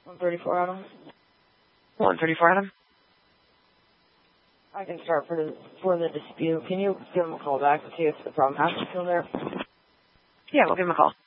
134 Adam. 134 Adam. I can start for the dispute. Can you give him a call back to see if the problem has to still there? Yeah, we'll give him a call.